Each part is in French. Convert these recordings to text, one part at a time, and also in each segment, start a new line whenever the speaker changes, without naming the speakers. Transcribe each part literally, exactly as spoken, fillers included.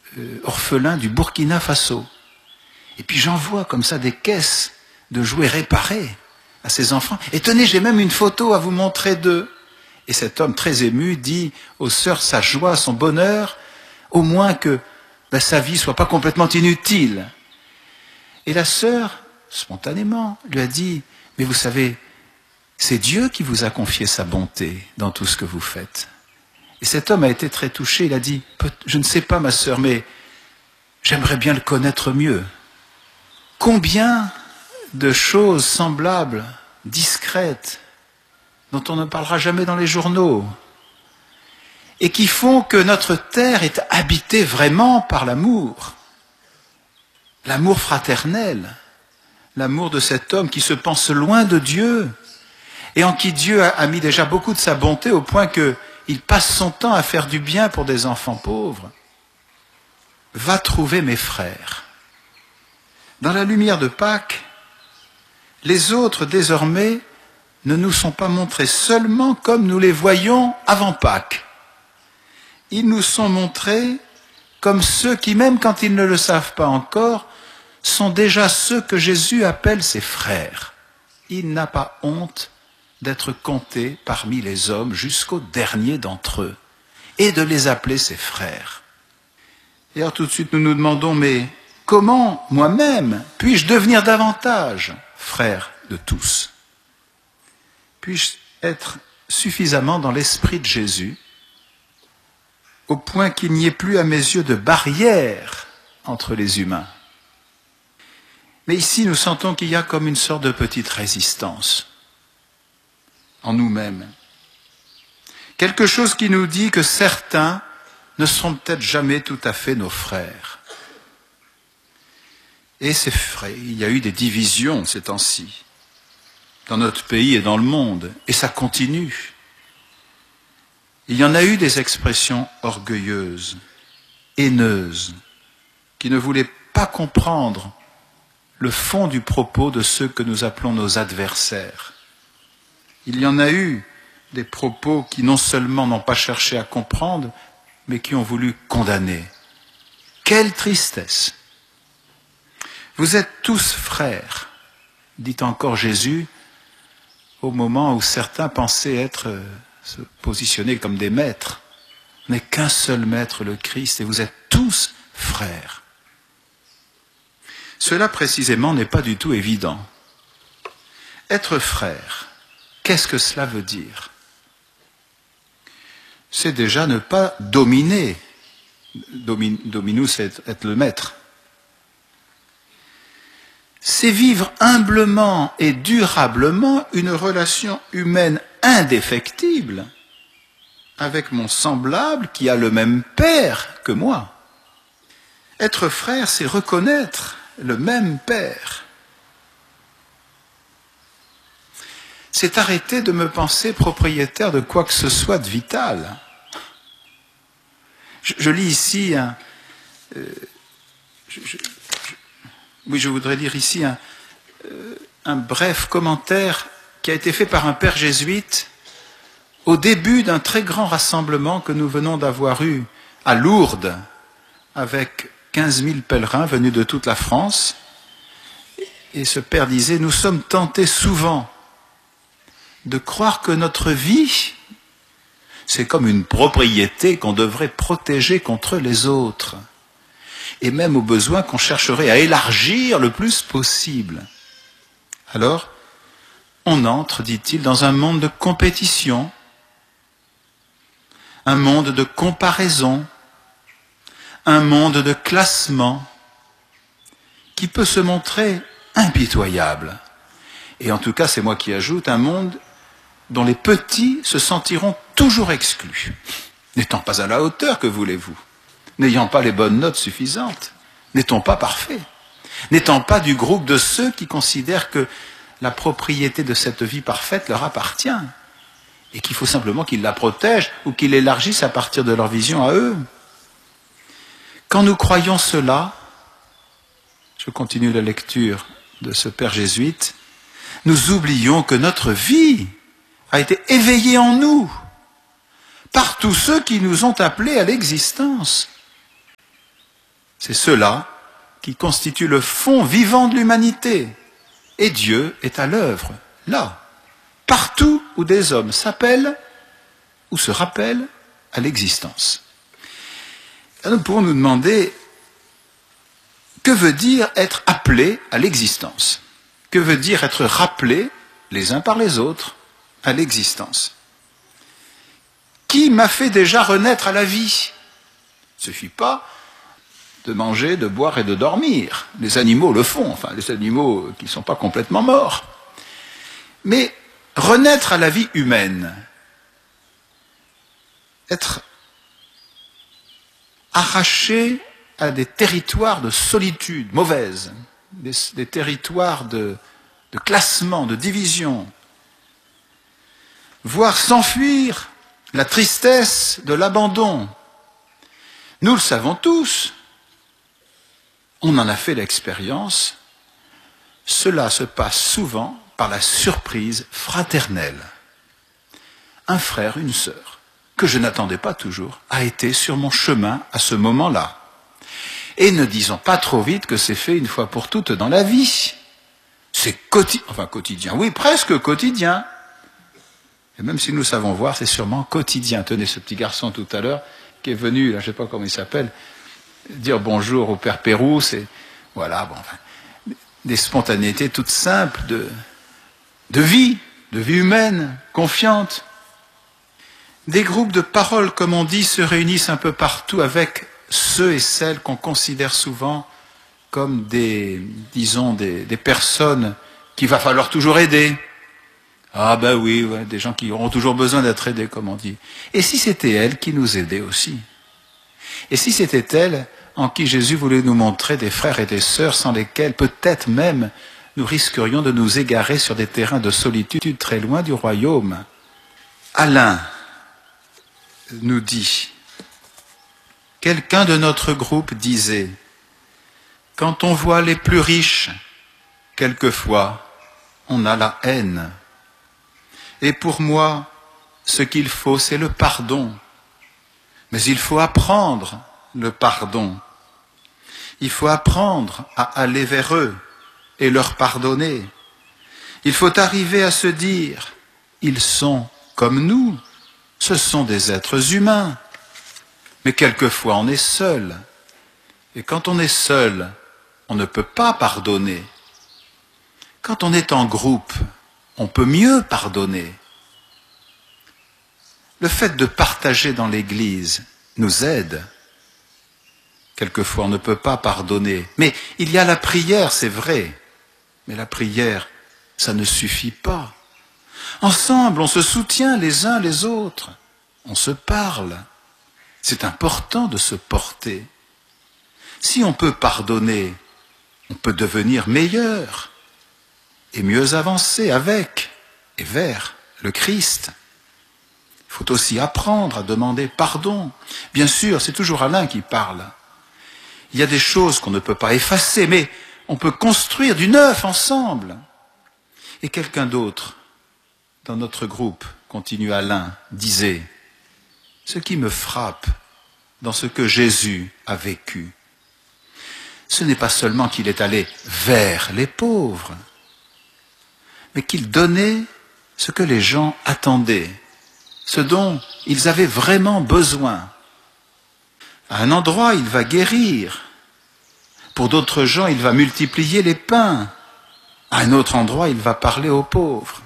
euh, orphelins du Burkina Faso. Et puis j'envoie comme ça des caisses de jouets réparés à ces enfants. Et tenez, j'ai même une photo à vous montrer d'eux. Et cet homme très ému dit aux sœurs sa joie, son bonheur, au moins que ben, sa vie soit pas complètement inutile. Et la sœur, spontanément, lui a dit, mais vous savez, c'est Dieu qui vous a confié sa bonté dans tout ce que vous faites. Et cet homme a été très touché, il a dit, je ne sais pas ma sœur, mais j'aimerais bien le connaître mieux. Combien de choses semblables, discrètes, dont on ne parlera jamais dans les journaux, et qui font que notre terre est habitée vraiment par l'amour, l'amour fraternel, l'amour de cet homme qui se pense loin de Dieu, et en qui Dieu a mis déjà beaucoup de sa bonté au point qu'il passe son temps à faire du bien pour des enfants pauvres. Va trouver mes frères. Dans la lumière de Pâques, les autres désormais ne nous sont pas montrés seulement comme nous les voyions avant Pâques. Ils nous sont montrés comme ceux qui, même quand ils ne le savent pas encore, sont déjà ceux que Jésus appelle ses frères. Il n'a pas honte d'être compté parmi les hommes jusqu'au dernier d'entre eux et de les appeler ses frères. Et alors tout de suite nous nous demandons, mais comment moi-même puis-je devenir davantage frère de tous? Puis-je être suffisamment dans l'esprit de Jésus au point qu'il n'y ait plus à mes yeux de barrière entre les humains? Mais ici, nous sentons qu'il y a comme une sorte de petite résistance en nous-mêmes. Quelque chose qui nous dit que certains ne seront peut-être jamais tout à fait nos frères. Et c'est vrai, il y a eu des divisions ces temps-ci, dans notre pays et dans le monde, et ça continue. Il y en a eu des expressions orgueilleuses, haineuses, qui ne voulaient pas comprendre le fond du propos de ceux que nous appelons nos adversaires. Il y en a eu des propos qui non seulement n'ont pas cherché à comprendre, mais qui ont voulu condamner. Quelle tristesse! Vous êtes tous frères, dit encore Jésus, au moment où certains pensaient être, euh, se positionner comme des maîtres. Il n'est qu'un seul maître, le Christ, et vous êtes tous frères. Cela précisément n'est pas du tout évident. Être frère, qu'est-ce que cela veut dire? C'est déjà ne pas dominer. Domin, dominus, c'est être le maître. C'est vivre humblement et durablement une relation humaine indéfectible avec mon semblable qui a le même père que moi. Être frère, c'est reconnaître le même père. C'est arrêter de me penser propriétaire de quoi que ce soit de vital. Je, je lis ici un... Euh, je, je, Oui, je voudrais lire ici un, euh, un bref commentaire qui a été fait par un père jésuite au début d'un très grand rassemblement que nous venons d'avoir eu à Lourdes avec quinze mille pèlerins venus de toute la France. Et ce père disait, nous sommes tentés souvent de croire que notre vie, c'est comme une propriété qu'on devrait protéger contre les autres. Et même au besoin qu'on chercherait à élargir le plus possible. Alors, on entre, dit-il, dans un monde de compétition, un monde de comparaison, un monde de classement, qui peut se montrer impitoyable. Et en tout cas, c'est moi qui ajoute, un monde dont les petits se sentiront toujours exclus. N'étant pas à la hauteur, que voulez-vous ? N'ayant pas les bonnes notes suffisantes, n'étant pas parfaits, n'étant pas du groupe de ceux qui considèrent que la propriété de cette vie parfaite leur appartient et qu'il faut simplement qu'ils la protègent ou qu'ils l'élargissent à partir de leur vision à eux. Quand nous croyons cela, je continue la lecture de ce père jésuite, nous oublions que notre vie a été éveillée en nous par tous ceux qui nous ont appelés à l'existence. C'est cela qui constitue le fond vivant de l'humanité. Et Dieu est à l'œuvre, là, partout où des hommes s'appellent ou se rappellent à l'existence. Nous pourrons nous demander, que veut dire être appelé à l'existence? Que veut dire être rappelé les uns par les autres à l'existence? Qui m'a fait déjà renaître à la vie? Il ne suffit pas de manger, de boire et de dormir. Les animaux le font, enfin les animaux qui ne sont pas complètement morts. Mais renaître à la vie humaine, être arraché à des territoires de solitude mauvaise, des, des territoires de, de classement, de division, voir s'enfuir la tristesse de l'abandon. Nous le savons tous, on en a fait l'expérience, cela se passe souvent par la surprise fraternelle. Un frère, une sœur, que je n'attendais pas toujours, a été sur mon chemin à ce moment-là. Et ne disons pas trop vite que c'est fait une fois pour toutes dans la vie. C'est quotidien, enfin quotidien, oui, presque quotidien. Et même si nous savons voir, c'est sûrement quotidien. Tenez, ce petit garçon tout à l'heure, qui est venu, là, je ne sais pas comment il s'appelle, dire bonjour au père Pérou, c'est, voilà, bon, enfin, des spontanéités toutes simples de, de vie, de vie humaine, confiante. Des groupes de paroles, comme on dit, se réunissent un peu partout avec ceux et celles qu'on considère souvent comme des, disons, des, des personnes qu'il va falloir toujours aider. Ah ben oui, ouais, des gens qui auront toujours besoin d'être aidés, comme on dit. Et si c'était elles qui nous aidaient aussi? Et si c'était elles en qui Jésus voulait nous montrer des frères et des sœurs sans lesquels peut-être même nous risquerions de nous égarer sur des terrains de solitude très loin du royaume? Alain nous dit, quelqu'un de notre groupe disait, quand on voit les plus riches, quelquefois on a la haine. Et pour moi, ce qu'il faut, c'est le pardon. Mais il faut apprendre le pardon. Il faut apprendre à aller vers eux et leur pardonner. Il faut arriver à se dire, ils sont comme nous, ce sont des êtres humains. Mais quelquefois on est seul. Et quand on est seul, on ne peut pas pardonner. Quand on est en groupe, on peut mieux pardonner. Le fait de partager dans l'Église nous aide. Quelquefois, on ne peut pas pardonner. Mais il y a la prière, c'est vrai. Mais la prière, ça ne suffit pas. Ensemble, on se soutient les uns les autres. On se parle. C'est important de se porter. Si on peut pardonner, on peut devenir meilleur et mieux avancer avec et vers le Christ. Il faut aussi apprendre à demander pardon. Bien sûr, c'est toujours Alain qui parle. Il y a des choses qu'on ne peut pas effacer, mais on peut construire du neuf ensemble. Et quelqu'un d'autre, dans notre groupe, continue Alain, disait, ce qui me frappe dans ce que Jésus a vécu, ce n'est pas seulement qu'il est allé vers les pauvres, mais qu'il donnait ce que les gens attendaient, ce dont ils avaient vraiment besoin. À un endroit, il va guérir. Pour d'autres gens, il va multiplier les pains. À un autre endroit, il va parler aux pauvres.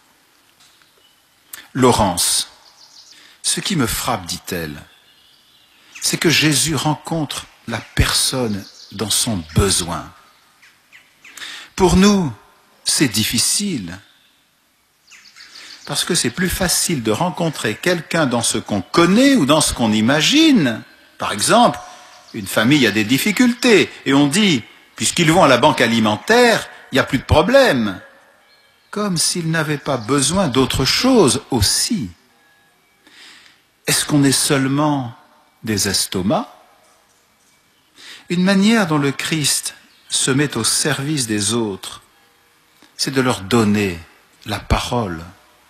Laurence, ce qui me frappe, dit-elle, c'est que Jésus rencontre la personne dans son besoin. Pour nous, c'est difficile. Parce que c'est plus facile de rencontrer quelqu'un dans ce qu'on connaît ou dans ce qu'on imagine. Par exemple, une famille a des difficultés et on dit, puisqu'ils vont à la banque alimentaire, il n'y a plus de problème. Comme s'ils n'avaient pas besoin d'autre chose aussi. Est-ce qu'on est seulement des estomacs? Une manière dont le Christ se met au service des autres, c'est de leur donner la parole.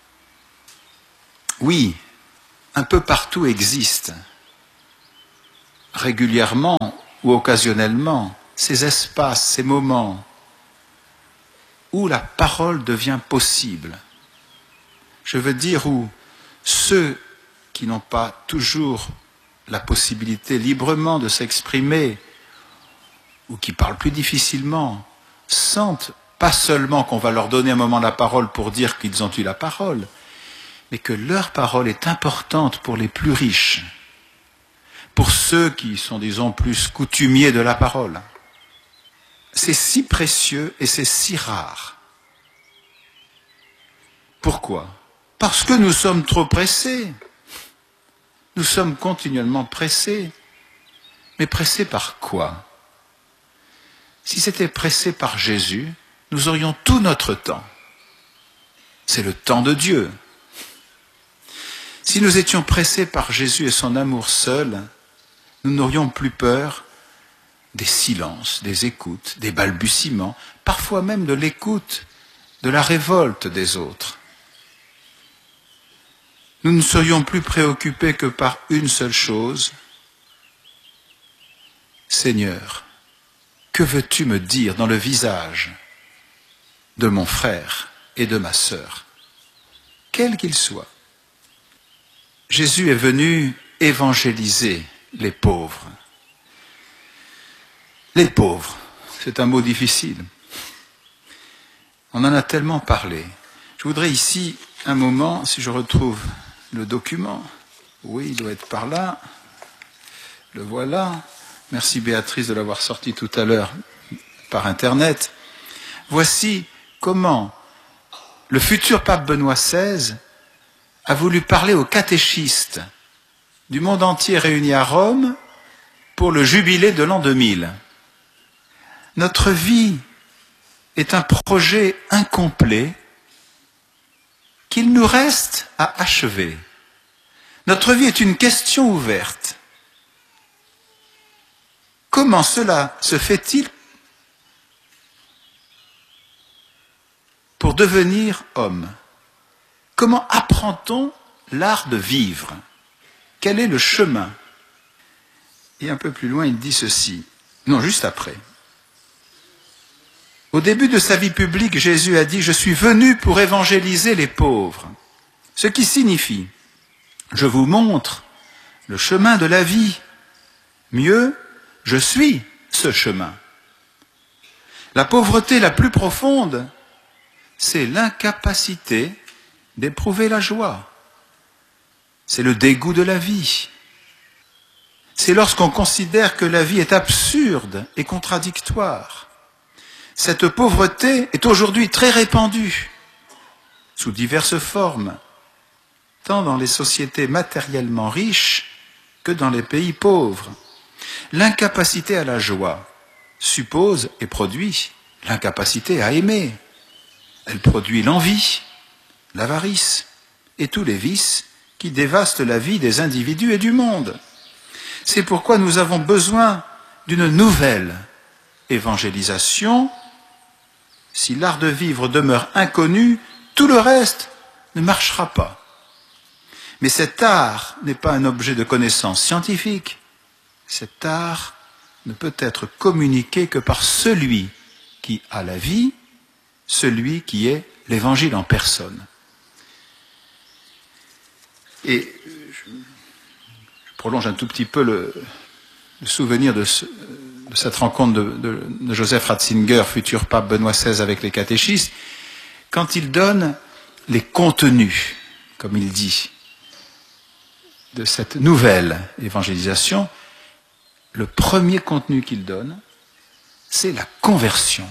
Oui, un peu partout existe régulièrement ou occasionnellement, ces espaces, ces moments où la parole devient possible. Je veux dire où ceux qui n'ont pas toujours la possibilité librement de s'exprimer ou qui parlent plus difficilement sentent pas seulement qu'on va leur donner un moment la parole pour dire qu'ils ont eu la parole, mais que leur parole est importante pour les plus riches, pour ceux qui sont, disons, plus coutumiers de la parole. C'est si précieux et c'est si rare. Pourquoi ? Parce que nous sommes trop pressés. Nous sommes continuellement pressés. Mais pressés par quoi ? Si c'était pressé par Jésus, nous aurions tout notre temps. C'est le temps de Dieu. Si nous étions pressés par Jésus et son amour seul, nous n'aurions plus peur des silences, des écoutes, des balbutiements, parfois même de l'écoute, de la révolte des autres. Nous ne serions plus préoccupés que par une seule chose. Seigneur, que veux-tu me dire dans le visage de mon frère et de ma sœur, quel qu'il soit? Jésus est venu évangéliser les pauvres. Les pauvres, c'est un mot difficile. On en a tellement parlé. Je voudrais ici, un moment, si je retrouve le document, oui, il doit être par là, le voilà. Merci Béatrice de l'avoir sorti tout à l'heure par Internet. Voici comment le futur pape Benoît seize a voulu parler aux catéchistes du monde entier réunis à Rome pour le jubilé de l'an deux mille. Notre vie est un projet incomplet qu'il nous reste à achever. Notre vie est une question ouverte. Comment cela se fait-il pour devenir homme? Comment apprend-on l'art de vivre? Quel est le chemin? Et un peu plus loin, il dit ceci. Non, juste après. Au début de sa vie publique, Jésus a dit « Je suis venu pour évangéliser les pauvres », ce qui signifie « Je vous montre le chemin de la vie. Mieux, je suis ce chemin. » La pauvreté la plus profonde, c'est l'incapacité d'éprouver la joie. C'est le dégoût de la vie. C'est lorsqu'on considère que la vie est absurde et contradictoire. Cette pauvreté est aujourd'hui très répandue, sous diverses formes, tant dans les sociétés matériellement riches que dans les pays pauvres. L'incapacité à la joie suppose et produit l'incapacité à aimer. Elle produit l'envie, l'avarice et tous les vices qui dévastent la vie des individus et du monde. C'est pourquoi nous avons besoin d'une nouvelle évangélisation. Si l'art de vivre demeure inconnu, tout le reste ne marchera pas. Mais cet art n'est pas un objet de connaissance scientifique. Cet art ne peut être communiqué que par celui qui a la vie, celui qui est l'Évangile en personne. Et je, je prolonge un tout petit peu le, le souvenir de, ce, de cette rencontre de, de, de Joseph Ratzinger, futur pape Benoît seize, avec les catéchistes, quand il donne les contenus, comme il dit, de cette nouvelle évangélisation. Le premier contenu qu'il donne, c'est la conversion.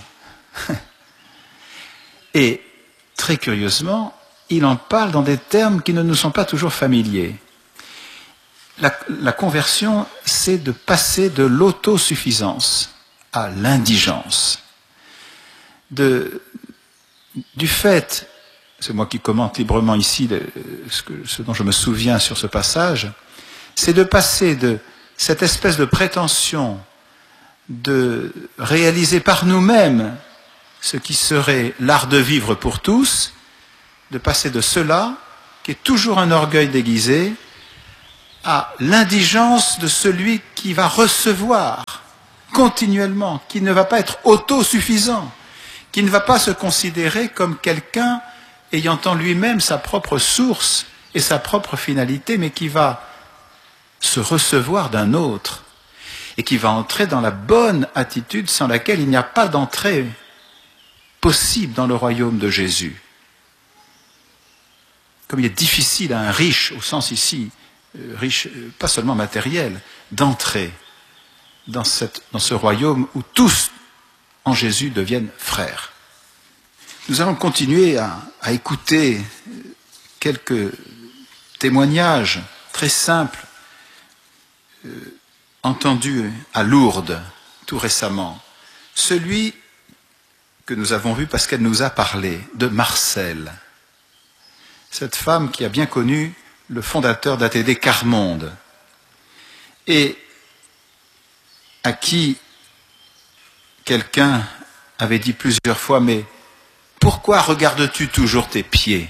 Et, très curieusement, il en parle dans des termes qui ne nous sont pas toujours familiers. La, la conversion, c'est de passer de l'autosuffisance à l'indigence. De, du fait, c'est moi qui commente librement ici le, ce, que, ce dont je me souviens sur ce passage, c'est de passer de cette espèce de prétention de réaliser par nous-mêmes ce qui serait l'art de vivre pour tous, de passer de cela, qui est toujours un orgueil déguisé, à l'indigence de celui qui va recevoir continuellement, qui ne va pas être autosuffisant, qui ne va pas se considérer comme quelqu'un ayant en lui-même sa propre source et sa propre finalité, mais qui va se recevoir d'un autre et qui va entrer dans la bonne attitude sans laquelle il n'y a pas d'entrée possible dans le royaume de Jésus. Comme il est difficile à un riche, au sens ici, euh, riche, euh, pas seulement matériel, d'entrer dans, cette, dans ce royaume où tous en Jésus deviennent frères. Nous allons continuer à, à écouter quelques témoignages très simples euh, entendus à Lourdes tout récemment. Celui que nous avons vu parce qu'elle nous a parlé de Marcel, cette femme qui a bien connu le fondateur d'A T D Carmonde et à qui quelqu'un avait dit plusieurs fois, mais pourquoi regardes-tu toujours tes pieds?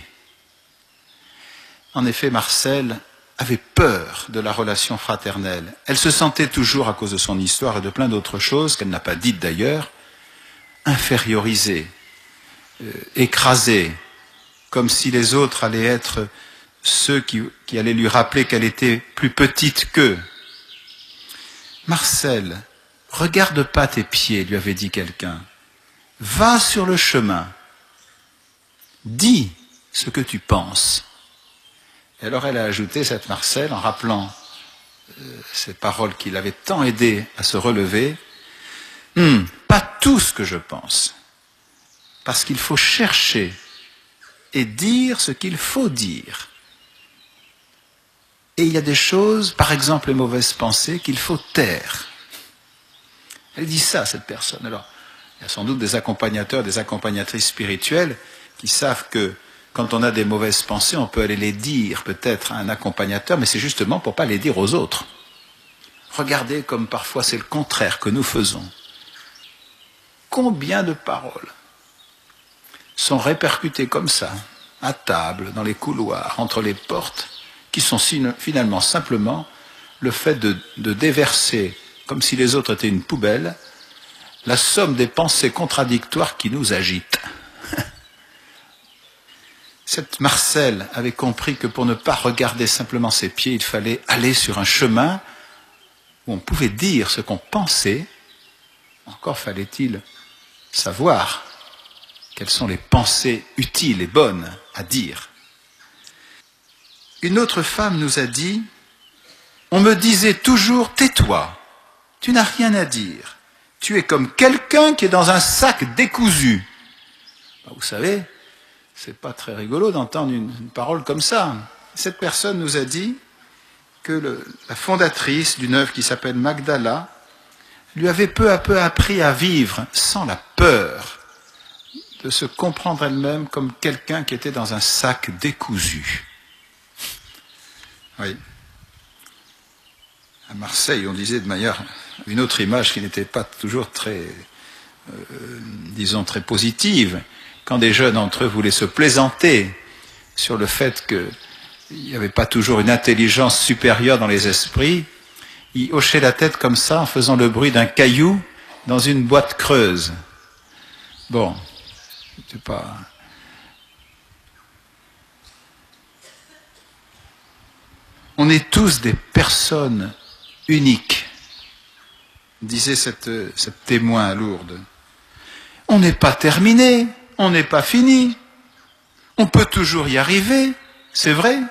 En effet, Marcel avait peur de la relation fraternelle. Elle se sentait toujours, à cause de son histoire et de plein d'autres choses, qu'elle n'a pas dites d'ailleurs, infériorisée, euh, écrasée, comme si les autres allaient être ceux qui, qui allaient lui rappeler qu'elle était plus petite qu'eux. Marcel, regarde pas tes pieds, lui avait dit quelqu'un. Va sur le chemin. Dis ce que tu penses. Et alors elle a ajouté, cette Marcel, en rappelant euh, ces paroles qui l'avaient tant aidé à se relever, hum, pas tout ce que je pense, parce qu'il faut chercher et dire ce qu'il faut dire. Et il y a des choses, par exemple les mauvaises pensées, qu'il faut taire. Elle dit ça, cette personne. Alors, il y a sans doute des accompagnateurs, des accompagnatrices spirituelles qui savent que quand on a des mauvaises pensées, on peut aller les dire peut-être à un accompagnateur, mais c'est justement pour ne pas les dire aux autres. Regardez comme parfois c'est le contraire que nous faisons. Combien de paroles sont répercutées comme ça, à table, dans les couloirs, entre les portes, qui sont finalement simplement le fait de, de déverser, comme si les autres étaient une poubelle, la somme des pensées contradictoires qui nous agitent. Cette Marcel avait compris que pour ne pas regarder simplement ses pieds, il fallait aller sur un chemin où on pouvait dire ce qu'on pensait. Encore fallait-il savoir quelles sont les pensées utiles et bonnes à dire. Une autre femme nous a dit, on me disait toujours, tais-toi, tu n'as rien à dire. Tu es comme quelqu'un qui est dans un sac décousu. Ben, vous savez, c'est pas très rigolo d'entendre une, une parole comme ça. Cette personne nous a dit que le, la fondatrice d'une œuvre qui s'appelle Magdala lui avait peu à peu appris à vivre sans la peur de se comprendre elle-même comme quelqu'un qui était dans un sac décousu. Oui. À Marseille, on disait de manière, une autre image qui n'était pas toujours très, euh, disons, très positive, quand des jeunes entre eux voulaient se plaisanter sur le fait qu'il n'y avait pas toujours une intelligence supérieure dans les esprits, ils hochaient la tête comme ça en faisant le bruit d'un caillou dans une boîte creuse. Bon, c'est pas... On est tous des personnes uniques, disait cette, cette témoin à Lourdes. On n'est pas terminé, on n'est pas fini, on peut toujours y arriver, c'est vrai.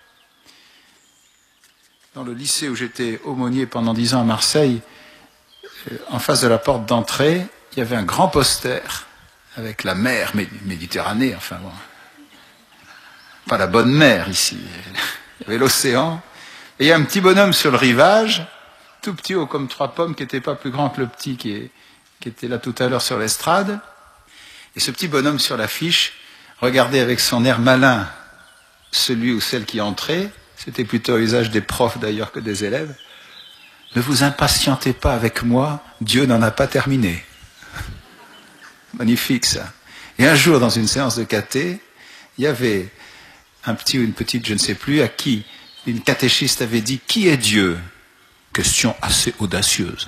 Dans le lycée où j'étais aumônier pendant dix ans à Marseille, en face de la porte d'entrée, il y avait un grand poster avec la mer Méditerranée, enfin bon, pas la bonne mer ici. Il y avait l'océan, et il y a un petit bonhomme sur le rivage, tout petit, haut comme trois pommes, qui n'était pas plus grand que le petit qui, est, qui était là tout à l'heure sur l'estrade. Et ce petit bonhomme sur l'affiche regardait avec son air malin celui ou celle qui entrait, c'était plutôt à l'usage des profs d'ailleurs que des élèves. Ne vous impatientez pas avec moi, Dieu n'en a pas terminé. Magnifique ça. Et un jour, dans une séance de caté, il y avait un petit ou une petite, je ne sais plus, à qui une catéchiste avait dit « Qui est Dieu ?» Question assez audacieuse.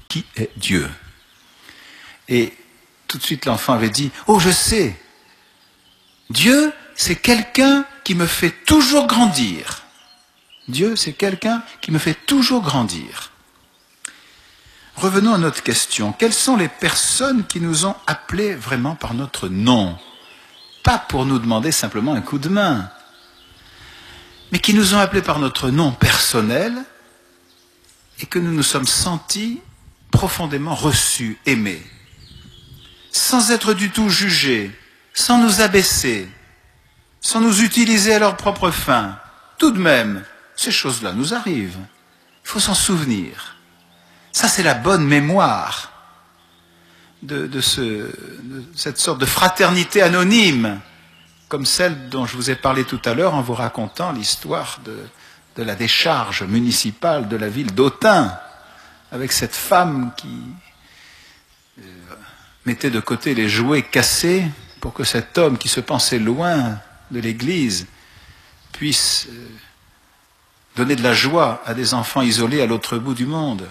qui est Dieu. Et tout de suite l'enfant avait dit, oh je sais, Dieu c'est quelqu'un qui me fait toujours grandir. Dieu c'est quelqu'un qui me fait toujours grandir. Revenons à notre question. Quelles sont les personnes qui nous ont appelés vraiment par notre nom? Pas pour nous demander simplement un coup de main, mais qui nous ont appelés par notre nom personnel et que nous nous sommes sentis profondément reçus, aimés, sans être du tout jugés, sans nous abaisser, sans nous utiliser à leur propre fin. Tout de même, ces choses-là nous arrivent. Il faut s'en souvenir. Ça, c'est la bonne mémoire de, de, ce, de cette sorte de fraternité anonyme, comme celle dont je vous ai parlé tout à l'heure en vous racontant l'histoire de, de la décharge municipale de la ville d'Autun, avec cette femme qui euh, mettait de côté les jouets cassés pour que cet homme qui se pensait loin de l'église puisse euh, donner de la joie à des enfants isolés à l'autre bout du monde.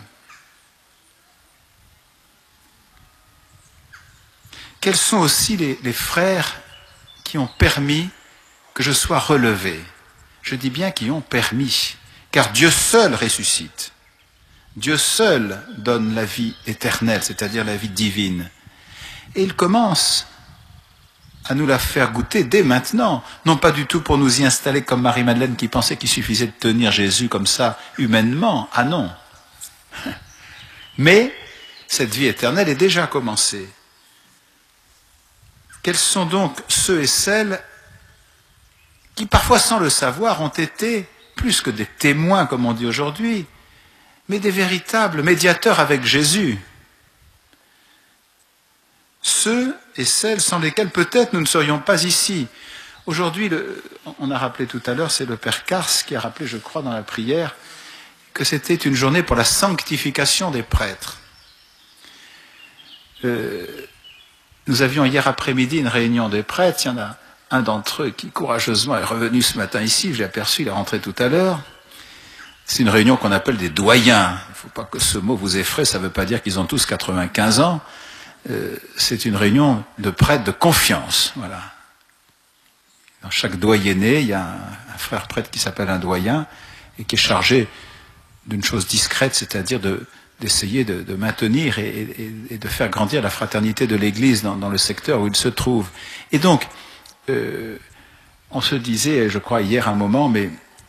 Quels sont aussi les, les frères qui ont permis que je sois relevé? Je dis bien qui ont permis, car Dieu seul ressuscite. Dieu seul donne la vie éternelle, c'est-à-dire la vie divine. Et il commence à nous la faire goûter dès maintenant, non pas du tout pour nous y installer comme Marie-Madeleine qui pensait qu'il suffisait de tenir Jésus comme ça, humainement. Ah non. Mais cette vie éternelle est déjà commencée. Quels sont donc ceux et celles qui, parfois sans le savoir, ont été plus que des témoins, comme on dit aujourd'hui, mais des véritables médiateurs avec Jésus? Ceux et celles sans lesquels peut-être nous ne serions pas ici. Aujourd'hui, le, on a rappelé tout à l'heure, c'est le Père Cars qui a rappelé, je crois, dans la prière, que c'était une journée pour la sanctification des prêtres. Euh, Nous avions hier après-midi une réunion des prêtres. Il y en a un d'entre eux qui courageusement est revenu ce matin ici. Je l'ai aperçu, il est rentré tout à l'heure. C'est une réunion qu'on appelle des doyens. Il ne faut pas que ce mot vous effraie, ça ne veut pas dire qu'ils ont tous quatre-vingt-quinze ans. Euh, c'est une réunion de prêtres de confiance. Voilà. Dans chaque doyenné, il y a un, un frère prêtre qui s'appelle un doyen et qui est chargé d'une chose discrète, c'est-à-dire de... d'essayer de, de maintenir et, et, et de faire grandir la fraternité de l'Église dans, dans le secteur où il se trouve. Et donc, euh, on se disait, je crois hier un moment, mais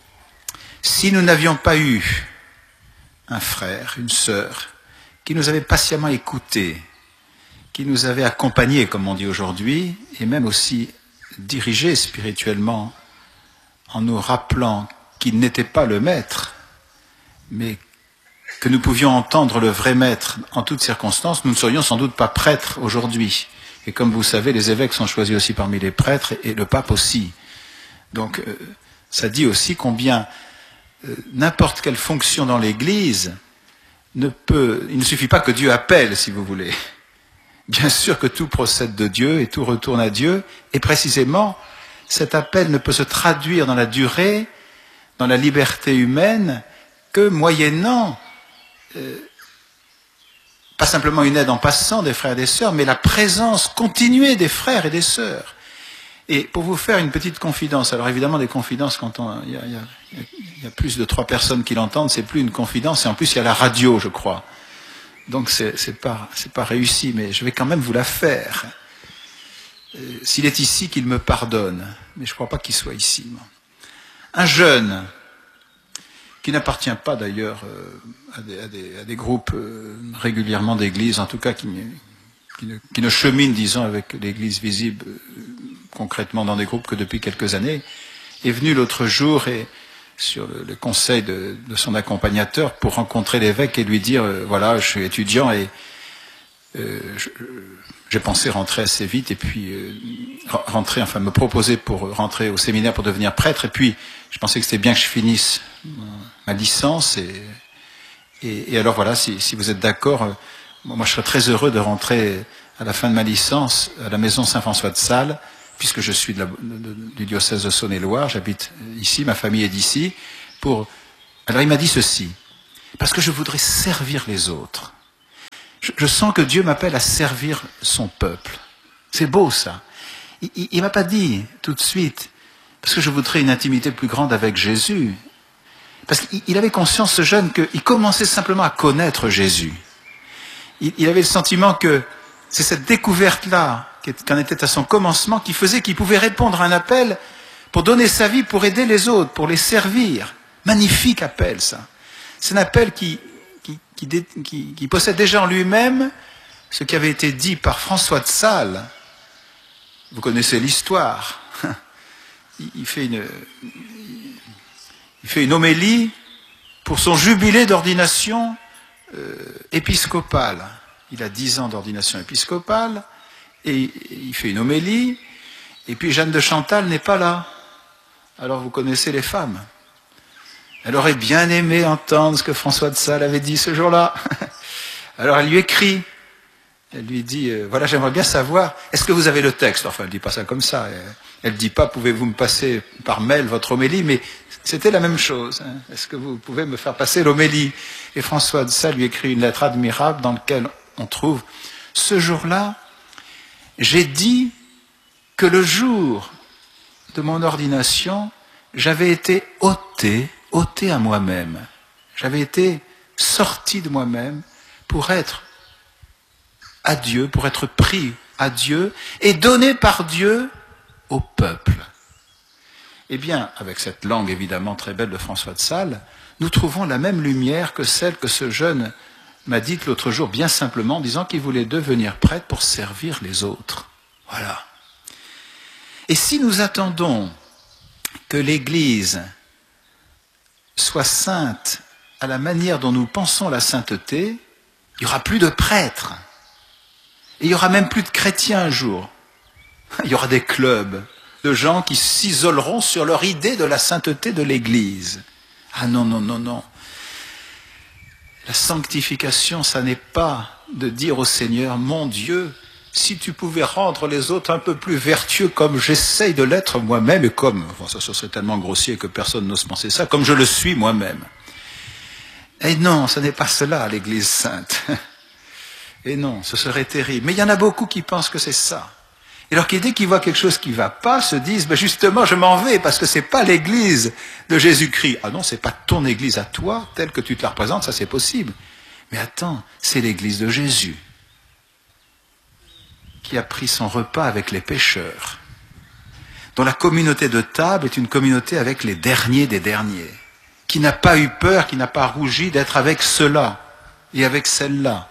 si nous n'avions pas eu un frère, une sœur, qui nous avait patiemment écoutés, qui nous avait accompagnés, comme on dit aujourd'hui, et même aussi dirigés spirituellement, en nous rappelant qu'il n'était pas le maître, mais que nous pouvions entendre le vrai maître en toutes circonstances, nous ne serions sans doute pas prêtres aujourd'hui. Et comme vous savez, les évêques sont choisis aussi parmi les prêtres, et le pape aussi. Donc, euh, ça dit aussi combien euh, n'importe quelle fonction dans l'Église ne peut... Il ne suffit pas que Dieu appelle, si vous voulez. Bien sûr que tout procède de Dieu et tout retourne à Dieu, et précisément, cet appel ne peut se traduire dans la durée, dans la liberté humaine, que moyennant Euh, pas simplement une aide en passant des frères et des sœurs, mais la présence continuée des frères et des sœurs. Et pour vous faire une petite confidence, alors évidemment des confidences, quand on, il y a, il y a, il y a plus de trois personnes qui l'entendent, c'est plus une confidence, et en plus il y a la radio, je crois. Donc c'est, c'est pas, c'est pas réussi, mais je vais quand même vous la faire. Euh, s'il est ici, qu'il me pardonne, mais je ne crois pas qu'il soit ici. Moi. Un jeune qui n'appartient pas d'ailleurs euh, à, des, à, des, à des groupes euh, régulièrement d'églises, en tout cas qui, qui, ne, qui ne chemine, disons, avec l'église visible euh, concrètement dans des groupes que depuis quelques années, est venu l'autre jour et sur le, le conseil de, de son accompagnateur pour rencontrer l'évêque et lui dire euh, voilà, je suis étudiant et euh, je, j'ai pensé rentrer assez vite et puis euh, rentrer, enfin me proposer pour rentrer au séminaire pour devenir prêtre, et puis je pensais que c'était bien que je finisse ma licence, et, et, et alors voilà, si, si vous êtes d'accord, euh, moi je serais très heureux de rentrer à la fin de ma licence à la maison Saint-François de Sales, puisque je suis de la, de, du diocèse de Saône-et-Loire, j'habite ici, ma famille est d'ici, pour... Alors il m'a dit ceci, parce que je voudrais servir les autres. Je, je sens que Dieu m'appelle à servir son peuple. C'est beau ça. Il ne m'a pas dit tout de suite, parce que je voudrais une intimité plus grande avec Jésus. Parce qu'il avait conscience, ce jeune, qu'il commençait simplement à connaître Jésus. Il, il avait le sentiment que c'est cette découverte-là, qui en était à son commencement, qui faisait qu'il pouvait répondre à un appel pour donner sa vie, pour aider les autres, pour les servir. Magnifique appel, ça. C'est un appel qui, qui, qui, qui, qui possède déjà en lui-même ce qui avait été dit par François de Sales. Vous connaissez l'histoire. Il fait une, il fait une homélie pour son jubilé d'ordination euh, épiscopale. Il a dix ans d'ordination épiscopale et il fait une homélie. Et puis Jeanne de Chantal n'est pas là. Alors vous connaissez les femmes. Elle aurait bien aimé entendre ce que François de Sales avait dit ce jour-là. Alors elle lui écrit. Elle lui dit, euh, voilà, j'aimerais bien savoir, est-ce que vous avez le texte? Enfin, elle ne dit pas ça comme ça. Elle ne dit pas, pouvez-vous me passer par mail votre homélie? Mais c'était la même chose. Hein. Est-ce que vous pouvez me faire passer l'homélie? Et François de Sales lui écrit une lettre admirable dans laquelle on trouve, ce jour-là, j'ai dit que le jour de mon ordination, j'avais été ôté, ôté à moi-même. J'avais été sorti de moi-même pour être à Dieu, pour être pris à Dieu et donné par Dieu au peuple. Eh bien, avec cette langue évidemment très belle de François de Sales, nous trouvons la même lumière que celle que ce jeune m'a dite l'autre jour, bien simplement, disant qu'il voulait devenir prêtre pour servir les autres. Voilà. Et si nous attendons que l'Église soit sainte à la manière dont nous pensons la sainteté, il n'y aura plus de prêtres. Et il n'y aura même plus de chrétiens un jour. Il y aura des clubs de gens qui s'isoleront sur leur idée de la sainteté de l'Église. Ah non, non, non, non. La sanctification, ça n'est pas de dire au Seigneur, mon Dieu, si tu pouvais rendre les autres un peu plus vertueux comme j'essaye de l'être moi-même, et comme, bon, ça, ça serait tellement grossier que personne n'ose penser ça, comme je le suis moi-même. Et non, ce n'est pas cela, l'Église sainte. Et non, ce serait terrible. Mais il y en a beaucoup qui pensent que c'est ça. Et alors, dès qu'ils voient quelque chose qui ne va pas, se disent, ben justement, je m'en vais, parce que ce n'est pas l'église de Jésus-Christ. Ah non, ce n'est pas ton église à toi, telle que tu te la représentes, ça c'est possible. Mais attends, c'est l'église de Jésus, qui a pris son repas avec les pécheurs, dont la communauté de table est une communauté avec les derniers des derniers, qui n'a pas eu peur, qui n'a pas rougi d'être avec ceux-là et avec celle-là.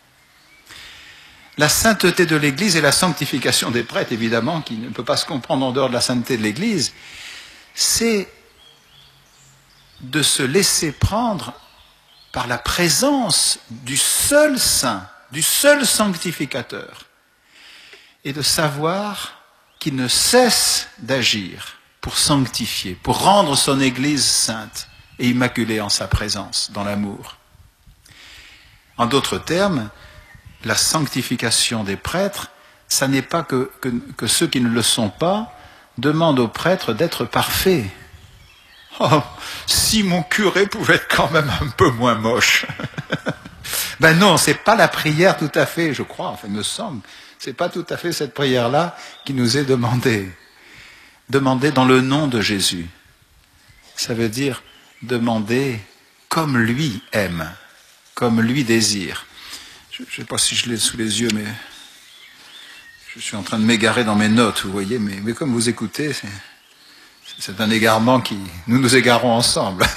La sainteté de l'Église et la sanctification des prêtres, évidemment, qui ne peut pas se comprendre en dehors de la sainteté de l'Église, c'est de se laisser prendre par la présence du seul saint, du seul sanctificateur, et de savoir qu'il ne cesse d'agir pour sanctifier, pour rendre son Église sainte et immaculée en sa présence, dans l'amour. En d'autres termes, la sanctification des prêtres, ça n'est pas que, que, que ceux qui ne le sont pas demandent aux prêtres d'être parfaits. Oh, si mon curé pouvait être quand même un peu moins moche. Ben non, c'est pas la prière tout à fait, je crois, enfin, il me semble, c'est pas tout à fait cette prière-là qui nous est demandée. Demandée dans le nom de Jésus. Ça veut dire demander comme lui aime, comme lui désire. Je ne sais pas si je l'ai sous les yeux, mais je suis en train de m'égarer dans mes notes, vous voyez, mais, mais comme vous écoutez, c'est, c'est un égarement qui... Nous nous égarons ensemble.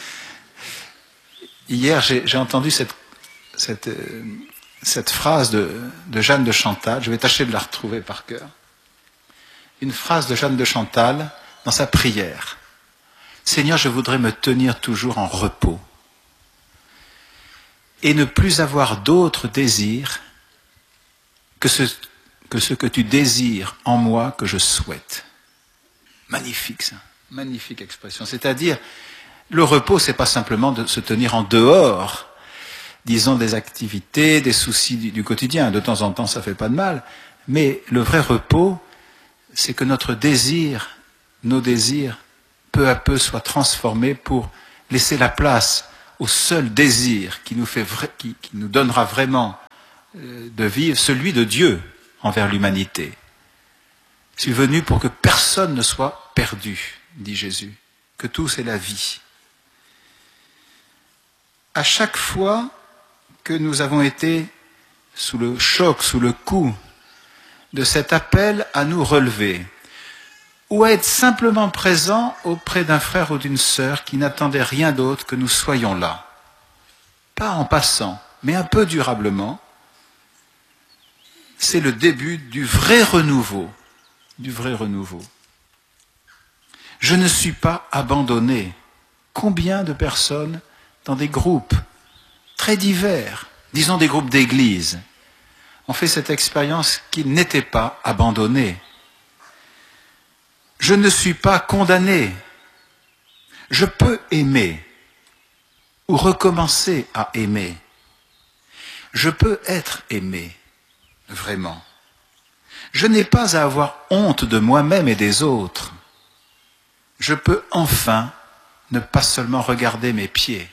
Hier, j'ai, j'ai entendu cette, cette, cette phrase de, de Jeanne de Chantal, je vais tâcher de la retrouver par cœur. Une phrase de Jeanne de Chantal dans sa prière. « Seigneur, je voudrais me tenir toujours en repos. » Et ne plus avoir d'autre désir que ce, que ce que tu désires en moi que je souhaite. Magnifique ça, magnifique expression. C'est-à-dire, le repos, c'est pas simplement de se tenir en dehors, disons des activités, des soucis du, du quotidien. De temps en temps, ça fait pas de mal. Mais le vrai repos, c'est que notre désir, nos désirs, peu à peu soient transformés pour laisser la place au seul désir qui nous, fait vrai, qui, qui nous donnera vraiment de vivre, celui de Dieu envers l'humanité. Je suis venu pour que personne ne soit perdu, dit Jésus, que tous aient la vie. À chaque fois que nous avons été sous le choc, sous le coup de cet appel à nous relever, ou à être simplement présent auprès d'un frère ou d'une sœur qui n'attendait rien d'autre que nous soyons là, pas en passant, mais un peu durablement, c'est le début du vrai renouveau, du vrai renouveau. Je ne suis pas abandonné. Combien de personnes dans des groupes très divers, disons des groupes d'église, ont fait cette expérience qu'ils n'étaient pas abandonnés. Je ne suis pas condamné. Je peux aimer ou recommencer à aimer. Je peux être aimé, vraiment. Je n'ai pas à avoir honte de moi-même et des autres. Je peux enfin ne pas seulement regarder mes pieds,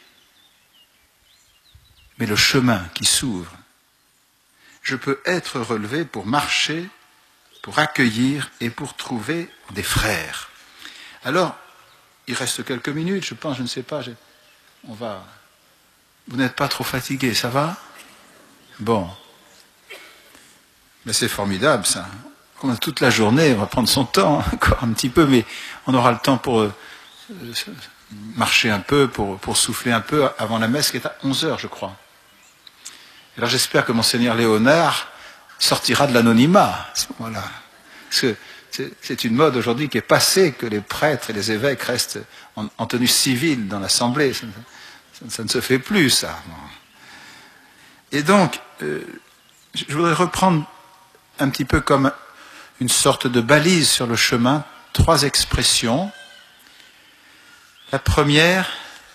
mais le chemin qui s'ouvre. Je peux être relevé pour marcher, pour accueillir et pour trouver des frères. Alors, il reste quelques minutes, je pense, je ne sais pas, je, on va... Vous n'êtes pas trop fatigué, ça va? Bon. Mais c'est formidable, ça. On a toute la journée, on va prendre son temps, encore un petit peu, mais on aura le temps pour euh, marcher un peu, pour, pour souffler un peu avant la messe qui est à onze heures, je crois. Alors j'espère que Monseigneur Léonard sortira de l'anonymat à ce moment-là. Parce que c'est, c'est une mode aujourd'hui qui est passée, que les prêtres et les évêques restent en, en tenue civile dans l'Assemblée. Ça, ça, ça ne se fait plus, ça. Et donc, euh, je voudrais reprendre un petit peu comme une sorte de balise sur le chemin, trois expressions. La première,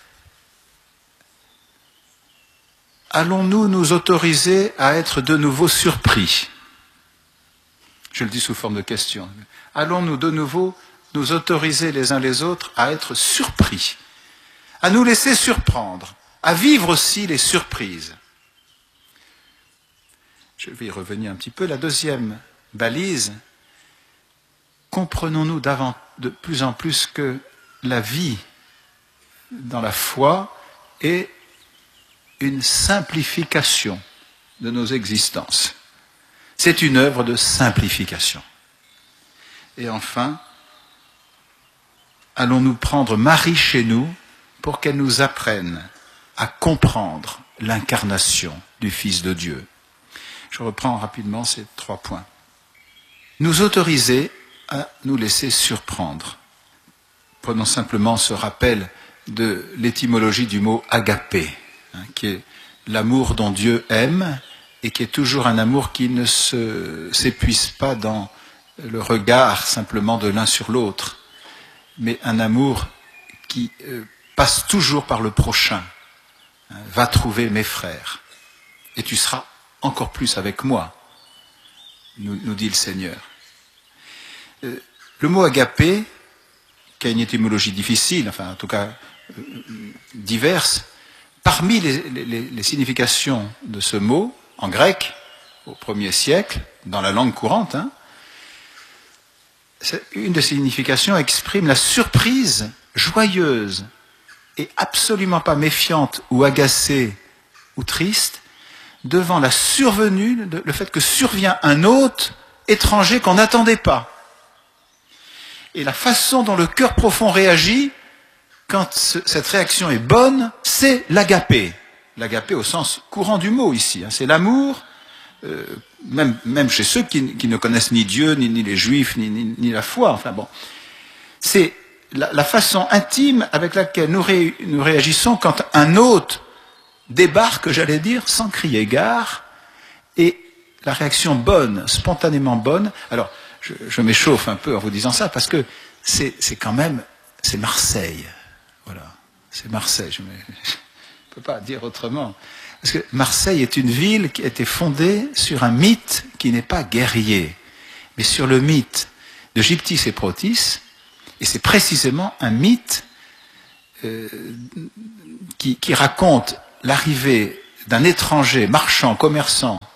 allons-nous nous autoriser à être de nouveau surpris? Je le dis sous forme de question. Allons-nous de nouveau nous autoriser les uns les autres à être surpris, à nous laisser surprendre, à vivre aussi les surprises? Je vais y revenir un petit peu. La deuxième balise, comprenons-nous de plus en plus que la vie dans la foi est une simplification de nos existences. C'est une œuvre de simplification. Et enfin, allons-nous prendre Marie chez nous pour qu'elle nous apprenne à comprendre l'incarnation du Fils de Dieu? Je reprends rapidement ces trois points. Nous autoriser à nous laisser surprendre. Prenons simplement ce rappel de l'étymologie du mot agapé, hein, qui est l'amour dont Dieu aime et qui est toujours un amour qui ne se, s'épuise pas dans le regard simplement de l'un sur l'autre, mais un amour qui euh, passe toujours par le prochain. Hein, va trouver mes frères et tu seras encore plus avec moi, nous, nous dit le Seigneur. Euh, le mot agapé, qui a une étymologie difficile, enfin en tout cas euh, diverse, parmi les, les, les significations de ce mot, en grec, au premier siècle, dans la langue courante, hein, une des significations exprime la surprise joyeuse et absolument pas méfiante ou agacée ou triste devant la survenue, le fait que survient un hôte étranger qu'on n'attendait pas. Et la façon dont le cœur profond réagit, quand ce, cette réaction est bonne, c'est l'agapé. L'agapé au sens courant du mot ici. Hein, c'est l'amour, euh, même, même chez ceux qui, qui ne connaissent ni Dieu, ni, ni les Juifs, ni, ni, ni la foi. Enfin bon, c'est la, la façon intime avec laquelle nous, ré, nous réagissons quand un hôte débarque, j'allais dire, sans crier gare, et la réaction bonne, spontanément bonne. Alors, je, je m'échauffe un peu en vous disant ça, parce que c'est, c'est quand même, c'est Marseille. Voilà, c'est Marseille, je ne peux pas dire autrement. Parce que Marseille est une ville qui a été fondée sur un mythe qui n'est pas guerrier, mais sur le mythe de Gyptis et Protis, et c'est précisément un mythe euh, qui, qui raconte l'arrivée d'un étranger marchand, commerçant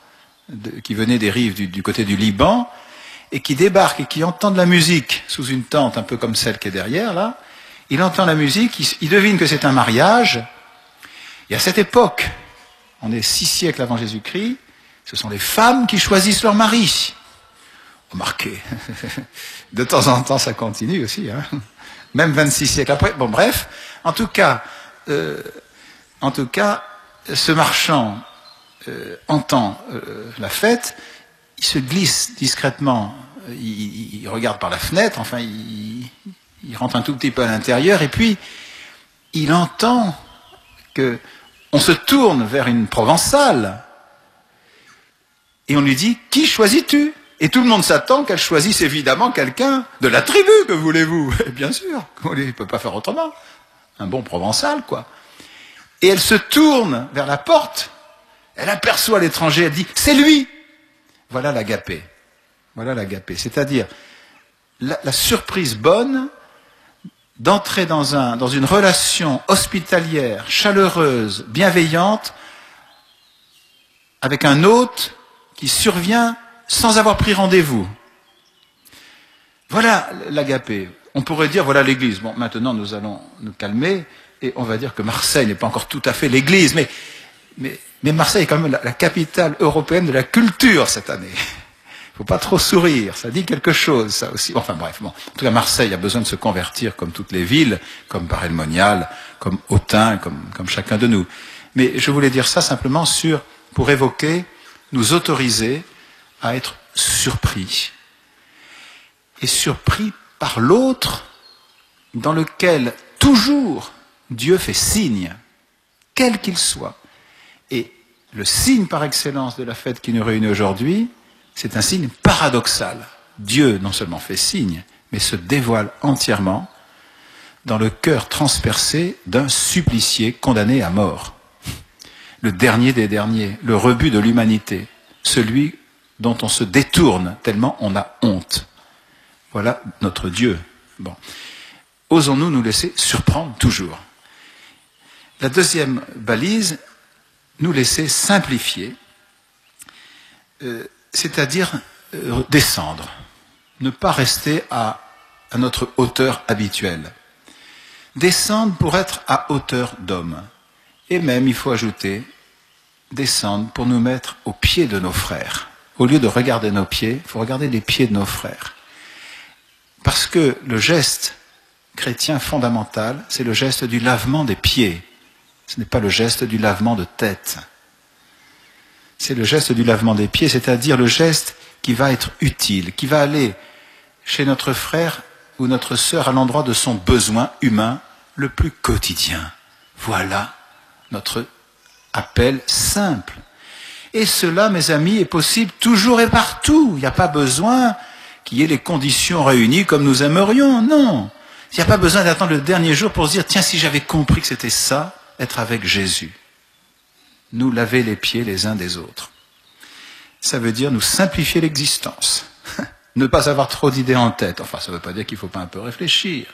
de, qui venaient des rives du, du côté du Liban, et qui débarque et qui entend de la musique sous une tente un peu comme celle qui est derrière, là. Il entend la musique, il, il devine que c'est un mariage. Et à cette époque, on est six siècles avant Jésus-Christ, ce sont les femmes qui choisissent leur mari. Remarquez, de temps en temps ça continue aussi, hein. Même vingt-six siècles après. Bon, bref, en tout cas, euh, en tout cas, ce marchand euh, entend euh, la fête, il se glisse discrètement, il, il regarde par la fenêtre, enfin, il, il rentre un tout petit peu à l'intérieur, et puis il entend que on se tourne vers une provençale, et on lui dit « Qui choisis-tu » Et tout le monde s'attend qu'elle choisisse évidemment quelqu'un de la tribu, que voulez-vous? Bien sûr, on ne peut pas faire autrement. Un bon provençal, quoi. Et elle se tourne vers la porte, elle aperçoit l'étranger, elle dit « C'est lui !» Voilà l'agapé. Voilà l'agapé. C'est-à-dire la, la surprise bonne d'entrer dans, un, dans une relation hospitalière, chaleureuse, bienveillante, avec un hôte qui survient sans avoir pris rendez-vous. Voilà l'agapé. On pourrait dire, voilà l'église. Bon, maintenant nous allons nous calmer et on va dire que Marseille n'est pas encore tout à fait l'église, mais, mais, mais Marseille est quand même la, la capitale européenne de la culture cette année. Il ne faut pas trop sourire, ça dit quelque chose, ça aussi. Enfin bref, bon. En tout cas, Marseille a besoin de se convertir comme toutes les villes, comme Paray-le-Monial, comme Autun, comme, comme chacun de nous. Mais je voulais dire ça simplement sur, pour évoquer, nous autoriser à être surpris. Et surpris par l'autre, dans lequel toujours Dieu fait signe, quel qu'il soit. Et le signe par excellence de la fête qui nous réunit aujourd'hui, c'est un signe paradoxal. Dieu non seulement fait signe, mais se dévoile entièrement dans le cœur transpercé d'un supplicié condamné à mort. Le dernier des derniers, le rebut de l'humanité, celui dont on se détourne tellement on a honte. Voilà notre Dieu. Bon. Osons-nous nous laisser surprendre toujours. La deuxième balise, nous laisser simplifier, euh, c'est-à-dire euh, descendre, ne pas rester à, à notre hauteur habituelle. Descendre pour être à hauteur d'homme. Et même, il faut ajouter, descendre pour nous mettre aux pieds de nos frères. Au lieu de regarder nos pieds, il faut regarder les pieds de nos frères. Parce que le geste chrétien fondamental, c'est le geste du lavement des pieds. Ce n'est pas le geste du lavement de tête. C'est le geste du lavement des pieds, c'est-à-dire le geste qui va être utile, qui va aller chez notre frère ou notre sœur à l'endroit de son besoin humain le plus quotidien. Voilà notre appel simple. Et cela, mes amis, est possible toujours et partout. Il n'y a pas besoin qu'il y ait les conditions réunies comme nous aimerions, non. Il n'y a pas besoin d'attendre le dernier jour pour se dire, tiens, si j'avais compris que c'était ça, être avec Jésus. Nous laver les pieds les uns des autres. Ça veut dire nous simplifier l'existence. Ne pas avoir trop d'idées en tête. Enfin, ça ne veut pas dire qu'il ne faut pas un peu réfléchir.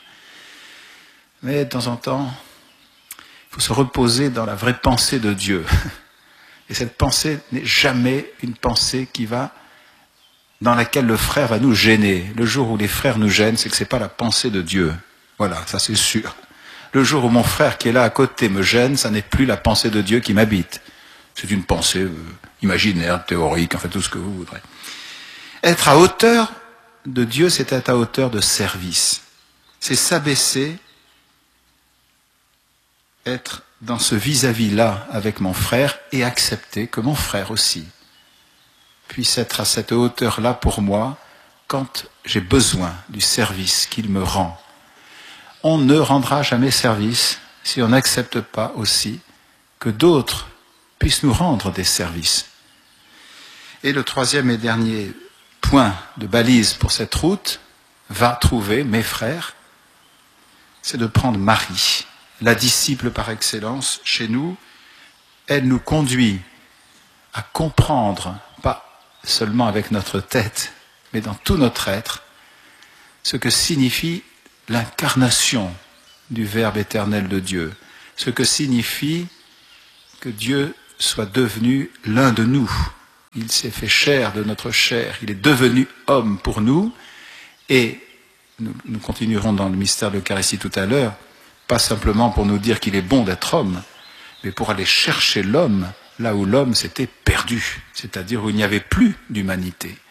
Mais de temps en temps, il faut se reposer dans la vraie pensée de Dieu. Et cette pensée n'est jamais une pensée qui va, dans laquelle le frère va nous gêner. Le jour où les frères nous gênent, c'est que ce n'est pas la pensée de Dieu. Voilà, ça c'est sûr. Le jour où mon frère qui est là à côté me gêne, ça n'est plus la pensée de Dieu qui m'habite. C'est une pensée euh, imaginaire, théorique, enfin tout ce que vous voudrez. Être à hauteur de Dieu, c'est être à hauteur de service. C'est s'abaisser, être dans ce vis-à-vis-là avec mon frère et accepter que mon frère aussi puisse être à cette hauteur-là pour moi quand j'ai besoin du service qu'il me rend. On ne rendra jamais service si on n'accepte pas aussi que d'autres puissent nous rendre des services. Et le troisième et dernier point de balise pour cette route, va trouver mes frères, c'est de prendre Marie, la disciple par excellence chez nous. Elle nous conduit à comprendre, pas seulement avec notre tête, mais dans tout notre être, ce que signifie l'incarnation du Verbe éternel de Dieu, ce que signifie que Dieu soit devenu l'un de nous, Il s'est fait chair de notre chair. Il est devenu homme pour nous. Et nous, nous continuerons dans le mystère de l'Eucharistie tout à l'heure, pas simplement pour nous dire qu'il est bon d'être homme, mais pour aller chercher l'homme là où l'homme s'était perdu, c'est-à-dire où il n'y avait plus d'humanité.